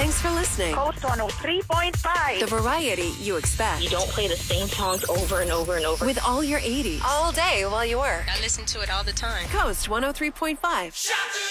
Thanks for listening. Coast 103.5. The variety you expect. You don't play the same songs over and over and over. With all your 80s. All day while you work. I listen to it all the time. Coast 103.5.